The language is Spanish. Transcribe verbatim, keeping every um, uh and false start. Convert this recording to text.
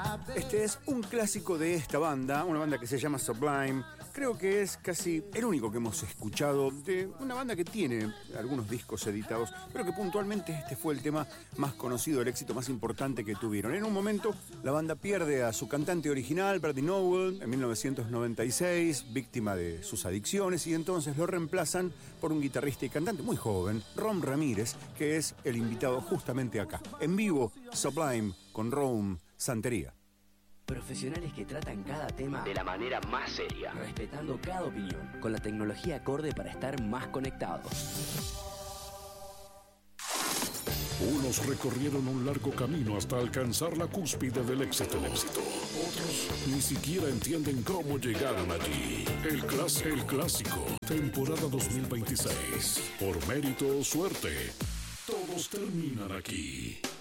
Este es un clásico de esta banda, una banda que se llama Sublime. Creo que es casi el único que hemos escuchado de una banda que tiene algunos discos editados, pero que puntualmente este fue el tema más conocido, el éxito más importante que tuvieron. En un momento, la banda pierde a su cantante original, Brady Nowell, en mil novecientos noventa y seis, víctima de sus adicciones, y entonces lo reemplazan por un guitarrista y cantante muy joven, Rom Ramírez, que es el invitado justamente acá. En vivo, Sublime con Rom Santería. Profesionales que tratan cada tema de la manera más seria, respetando cada opinión, con la tecnología acorde para estar más conectados. Unos recorrieron un largo camino hasta alcanzar la cúspide del éxito. Otros ni siquiera entienden cómo llegaron allí. El, clas- el clásico, temporada dos mil veintiséis. Por mérito o suerte, todos terminan aquí.